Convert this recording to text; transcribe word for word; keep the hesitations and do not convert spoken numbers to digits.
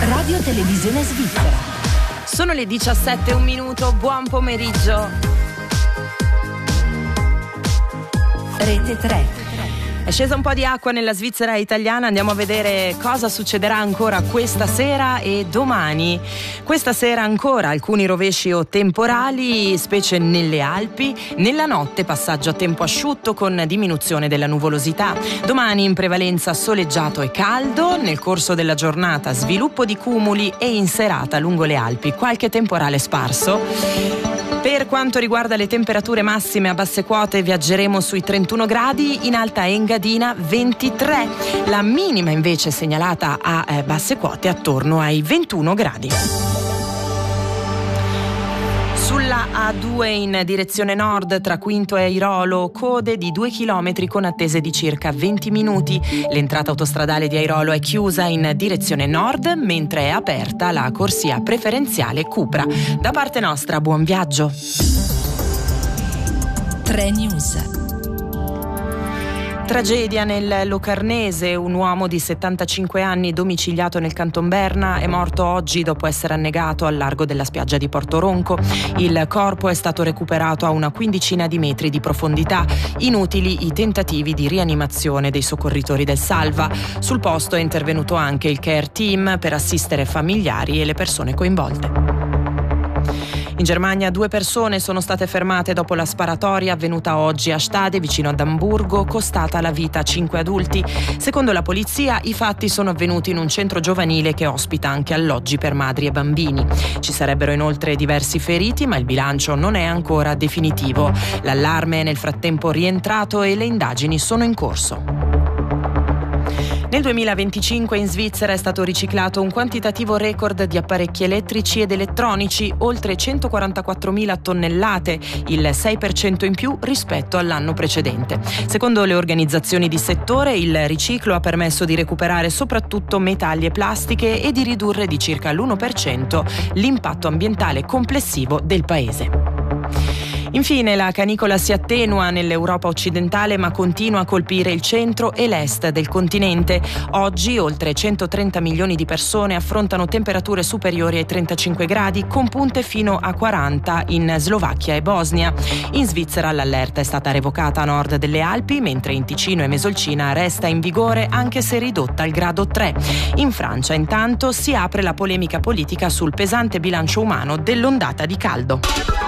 Radio Televisione Svizzera. Sono le diciassette e un minuto, buon pomeriggio. Rete tre. È scesa un po' di acqua nella Svizzera italiana, andiamo a vedere cosa succederà ancora questa sera e domani. Questa sera ancora alcuni rovesci o temporali, specie nelle Alpi. Nella notte passaggio a tempo asciutto con diminuzione della nuvolosità. Domani in prevalenza soleggiato e caldo, nel corso della giornata sviluppo di cumuli e in serata lungo le Alpi qualche temporale sparso. Per quanto riguarda le temperature massime a basse quote viaggeremo sui trentuno gradi, in Alta Engadina ventitré, la minima invece segnalata a eh, basse quote attorno ai ventuno gradi. Sulla A due in direzione nord tra Quinto e Airolo, code di due chilometri con attese di circa venti minuti. L'entrata autostradale di Airolo è chiusa in direzione nord, mentre è aperta la corsia preferenziale Cupra. Da parte nostra, buon viaggio. tre News. Tragedia nel Locarnese, un uomo di settantacinque anni domiciliato nel Canton Berna è morto oggi dopo essere annegato al largo della spiaggia di Porto Ronco. Il corpo è stato recuperato a una quindicina di metri di profondità. Inutili i tentativi di rianimazione dei soccorritori del Salva. Sul posto è intervenuto anche il care team per assistere familiari e le persone coinvolte. In Germania due persone sono state fermate dopo la sparatoria avvenuta oggi a Stade, vicino ad Amburgo, costata la vita a cinque adulti. Secondo la polizia, i fatti sono avvenuti in un centro giovanile che ospita anche alloggi per madri e bambini. Ci sarebbero inoltre diversi feriti, ma il bilancio non è ancora definitivo. L'allarme è nel frattempo rientrato e le indagini sono in corso. Nel duemilaventicinque in Svizzera è stato riciclato un quantitativo record di apparecchi elettrici ed elettronici, oltre centoquarantaquattromila tonnellate, il sei per cento in più rispetto all'anno precedente. Secondo le organizzazioni di settore, il riciclo ha permesso di recuperare soprattutto metalli e plastiche e di ridurre di circa l'uno per cento l'impatto ambientale complessivo del paese. Infine, la canicola si attenua nell'Europa occidentale ma continua a colpire il centro e l'est del continente. Oggi oltre centotrenta milioni di persone affrontano temperature superiori ai trentacinque gradi, con punte fino a quaranta in Slovacchia e Bosnia. In Svizzera l'allerta è stata revocata a nord delle Alpi, mentre in Ticino e Mesolcina resta in vigore anche se ridotta al grado tre. In Francia intanto si apre la polemica politica sul pesante bilancio umano dell'ondata di caldo.